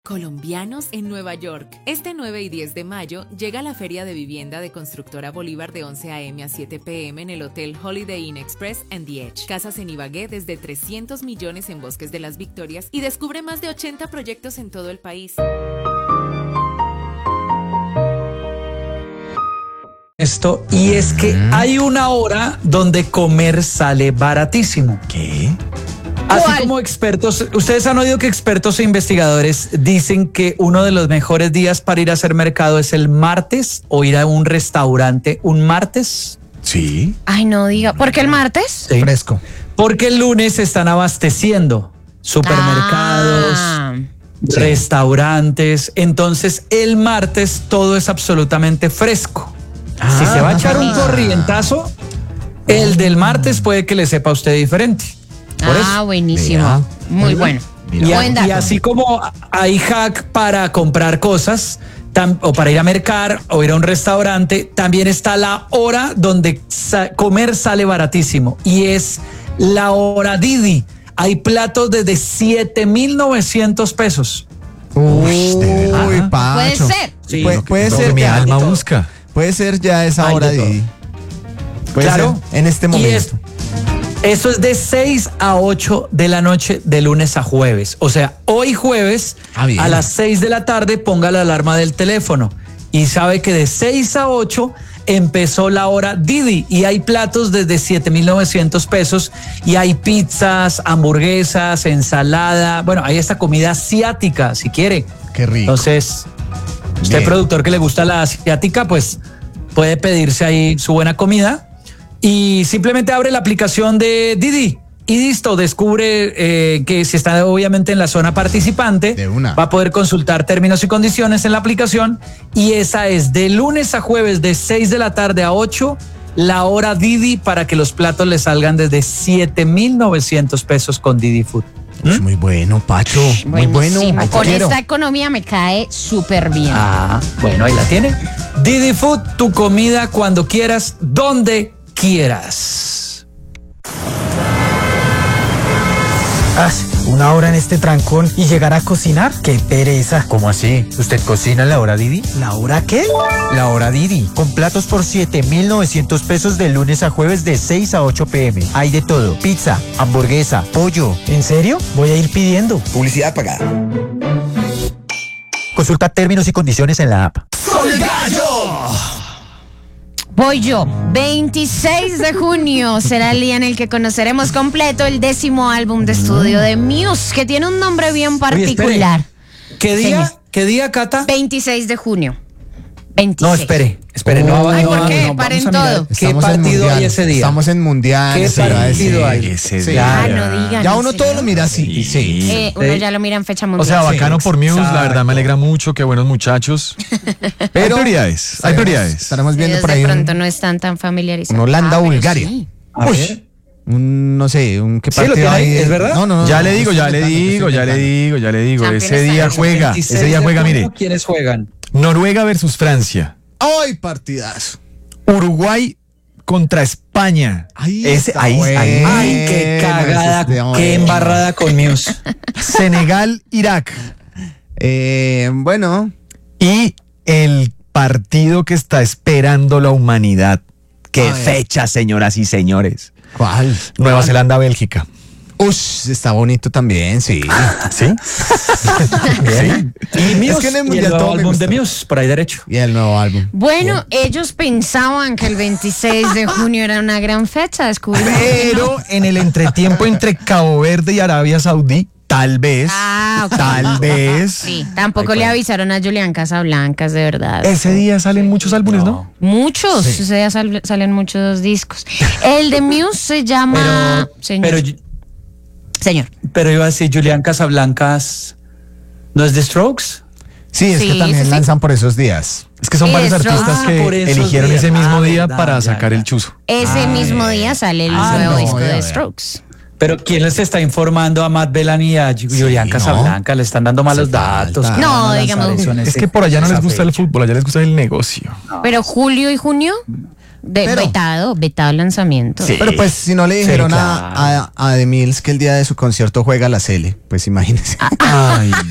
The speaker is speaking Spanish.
Colombianos en Nueva York. Este 9 y 10 de mayo llega la Feria de Vivienda de Constructora Bolívar de 11 a.m. a 7 p.m. en el Hotel Holiday Inn Express and The Edge. Casas en Ibagué desde 300 millones en Bosques de las Victorias y descubre más de 80 proyectos en todo el país. Y es que hay una hora donde comer sale baratísimo. ¿Qué? Así como expertos, ustedes han oído que expertos e investigadores dicen que uno de los mejores días para ir a hacer mercado es el martes o ir a un restaurante un martes. Sí. Ay, no diga. ¿Por qué el martes? Sí. Fresco. Porque el lunes se están abasteciendo supermercados, restaurantes. Entonces el martes todo es absolutamente fresco. Si se va a echar un corrientazo, el del martes puede que le sepa a usted diferente. Por eso. Buenísimo. Mira. Muy bueno. Y así como hay hack para comprar cosas o para ir a mercar o ir a un restaurante, también está la hora donde comer sale baratísimo y es la hora Didi. Hay platos desde 7,900 pesos. Uy, Pacho. Puede ser. Sí, Puede ser. Mi alma busca. Puede ser ya esa Hay hora, de todo. Didi. Puede Claro. ser en este Y momento. eso es de 6 a 8 de la noche, de lunes a jueves. O sea, hoy jueves, Bien. a las 6 de la tarde, ponga la alarma del teléfono. Y sabe que de 6 a 8 empezó la hora Didi. Y hay platos desde 7,900 pesos. Y hay pizzas, hamburguesas, ensalada. Bueno, hay esta comida asiática, si quiere. Qué rico. Entonces, usted, Bien. productor que le gusta la asiática, pues puede pedirse ahí su buena comida. Y simplemente abre la aplicación de Didi y listo, descubre que si está obviamente en la zona participante, De una. va a poder consultar términos y condiciones en la aplicación y esa es de lunes a jueves de 6 de la tarde a 8, la hora Didi para que los platos le salgan desde 7,900 pesos con Didi Food. Muy bueno, Pacho. Muy bueno. Buenísimo. Ay, Con quiero. esta economía me cae súper bien. Bueno, ahí la tiene. Didi Food, tu comida cuando quieras, donde quieras. Una hora en este trancón y llegar a cocinar, qué pereza. ¿Cómo así? ¿Usted cocina en la hora Didi? ¿La hora qué? La hora Didi, con platos por 7,900 pesos de lunes a jueves de 6 a 8 p.m. Hay de todo, pizza, hamburguesa, pollo. ¿En serio? Voy a ir pidiendo. Publicidad pagada. Consulta términos y condiciones en la app. Voy yo. 26 de junio será el día en el que conoceremos completo el 10º álbum de estudio de Muse, que tiene un nombre bien particular. ¿Qué día? Señor. ¿Qué día, Cata? 26 de junio. 26. No, espere. No, Ay, no, ¿por qué? no, Paren vamos a mirar todo. ¿Qué Estamos en partido mundial. hay ese día? Estamos en mundial. ¿Qué se iba a partido decir. hay? Ese Sí. día. No digan. Ya uno ese todo no. lo mira así. Sí. Uno ya lo mira en fecha O mundial. sea, bacano por Muse, la verdad exacto. me alegra mucho, qué buenos muchachos. Pero hay prioridades, hay prioridades. Estaremos viendo Ellos por de ahí pronto no están tan familiarizados. un Holanda, pero Bulgaria. sí. A ver. no sé, qué Sí, lo partido tiene ahí, hay. ¿es verdad? No. Ya le digo, estoy ya le inventando. digo. Champions Ese día League. juega, 26 ese día de juega, junio, mire. ¿Quiénes juegan? Noruega versus Francia. ¡Ay, partidazo! Uruguay contra España. Ahí Ese, está ahí, bueno. ahí. Ay, qué cagada, ese está qué bueno. embarrada con Muse. Senegal, Irak. Bueno. Y el partido que está esperando la humanidad. Qué A ver. fecha, señoras y señores. ¿Cuál? Nueva Zelanda, Bélgica. Está bonito también, sí. ¿Sí? Bien. Y Muse, Es que en el y el mundial nuevo todo me álbum gusta. de Muse, por ahí derecho. Y el nuevo álbum. Bueno, ellos pensaban que el 26 de junio era una gran fecha. Descubrimos que no. Pero en el entretiempo entre Cabo Verde y Arabia Saudí, tal vez, Ok. tal vez, Sí, tampoco le avisaron a Julián Casablancas, de verdad. ese día salen muchos álbumes, ¿no? Muchos, ese día salen muchos discos. El de Muse se llama... Señor. Pero iba a decir, Julián Casablancas, ¿no es The Strokes? Sí, es que Sí, también sí. lanzan por esos días. Es que son varios Eso. artistas por que esos eligieron días. ese mismo día Verdad, para ya, sacar ya. el chuzo. Ese mismo día sale el nuevo no, disco ya de vea. Strokes. Pero ¿quién les está informando a Matt Bellany y a Julián Casablanca? Le están dando malos datos. falta. que No, van a lanzar digamos, eso en Es ese- que por allá no esa les gusta el fecha. fútbol, allá les gusta el negocio. Pero julio y junio, Pero- vetado el lanzamiento. Sí. Pero pues si no le dijeron claro. a The Mills que el día de su concierto juega la Cele, pues imagínense. Ay,